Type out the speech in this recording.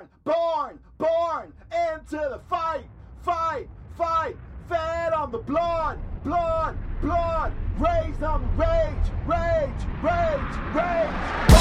born into the fight, fed on the blood, raised on the rage.